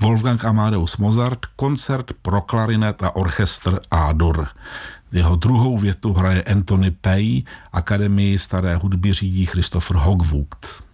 Wolfgang Amadeus Mozart, koncert pro klarinet a orchestr A-dur. Jeho druhou větu hraje Anthony Pei, Akademii staré hudby řídí Christopher Hogwood.